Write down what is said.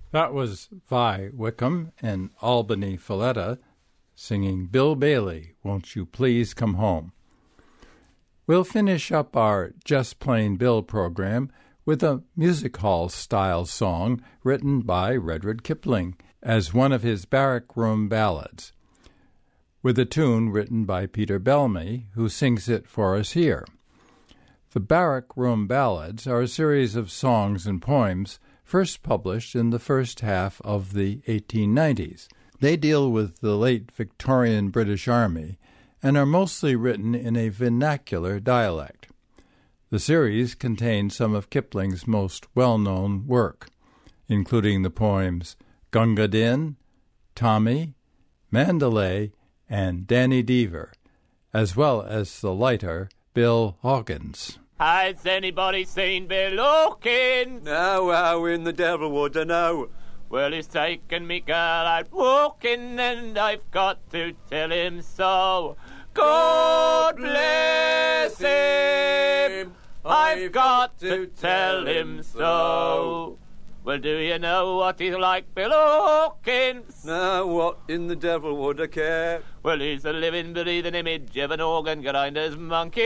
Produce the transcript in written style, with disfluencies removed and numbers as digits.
That was Vi Wickham and Albany Filletta singing Bill Bailey, Won't You Please Come Home. We'll finish up our Just Plain Bill program with a music hall-style song written by Rudyard Kipling as one of his barrack room ballads, with a tune written by Peter Bellamy, who sings it for us here. The Barrack Room Ballads are a series of songs and poems first published in the first half of the 1890s. They deal with the late Victorian British Army and are mostly written in a vernacular dialect. The series contains some of Kipling's most well-known work, including the poems Gunga Din, Tommy, Mandalay, and Danny Deever, as well as the lighter Bill Hawkins. Has anybody seen Bill Hawkins? No, how in the devil would I know? Well, he's taken me girl out walking, and I've got to tell him so. God bless him, I've got to tell him so. Well, do you know what he's like, Bill Hawkins? No, what in the devil would I care? Well, he's a living, breathing image of an organ grinder's monkey.